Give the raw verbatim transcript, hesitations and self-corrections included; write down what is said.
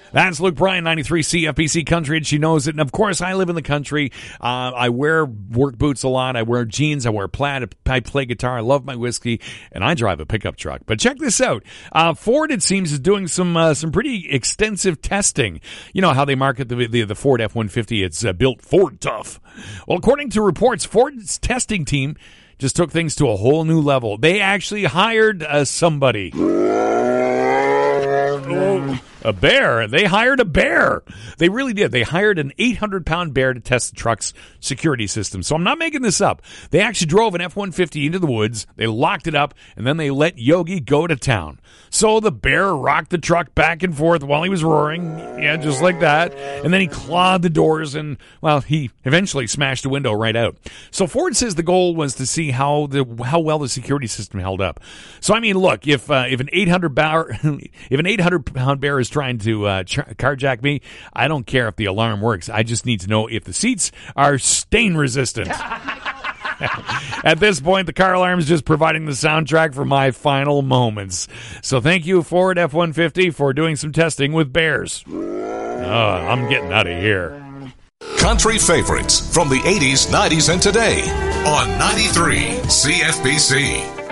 That's Luke Bryan, ninety-three C F B C Country, and she knows it. And, of course, I live in the country. Uh, I wear work boots a lot. I wear jeans. I wear plaid. I play guitar. I love my whiskey, and I drive a pickup truck. But check this out. Uh, Ford, it seems, is doing some uh, some pretty extensive testing. You know how they market the the, the Ford F one fifty. It's uh, built Ford tough. Well, according to reports, Ford's testing team just took things to a whole new level. They actually hired uh, somebody. Oh. A bear. They hired a bear. They really did. They hired an eight hundred pound bear to test the truck's security system. So I'm not making this up. They actually drove an F one fifty into the woods. They locked it up, and then they let Yogi go to town. So the bear rocked the truck back and forth while he was roaring. Yeah, just like that. And then he clawed the doors, and, well, he eventually smashed the window right out. So Ford says the goal was to see how the how well the security system held up. So, I mean, look, if uh, if an eight hundred pound bear is trying to uh, ch- carjack me, I don't care if the alarm works. I just need to know if the seats are stain resistant. At this point, the car alarm is just providing the soundtrack for my final moments. So thank you, Ford F one fifty, for doing some testing with bears. Oh, I'm getting out of here. Country favorites from the eighties, nineties, and today on ninety-three C F B C.